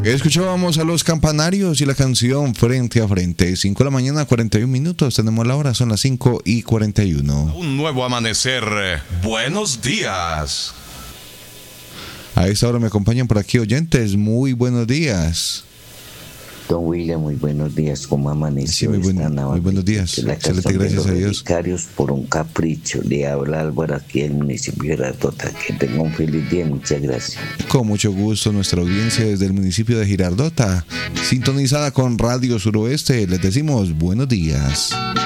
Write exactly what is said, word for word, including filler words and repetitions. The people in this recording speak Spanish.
Escuchábamos a Los Campanarios y la canción Frente a Frente. cinco de la mañana, cuarenta y un minutos. Tenemos la hora, son las cinco y cuarenta y uno. Un nuevo amanecer. Buenos días. A esta hora me acompañan por aquí oyentes. Muy buenos días. Don William, muy buenos días. ¿Cómo amaneció? Sí, muy, buen, muy buenos días. Excelente, gracias a Dios. Vicarios por un capricho. Le habla Álvaro aquí del municipio de Girardota. Que tenga un feliz día. Muchas gracias. Con mucho gusto, nuestra audiencia desde el municipio de Girardota, sintonizada con Radio Suroeste. Les decimos buenos días.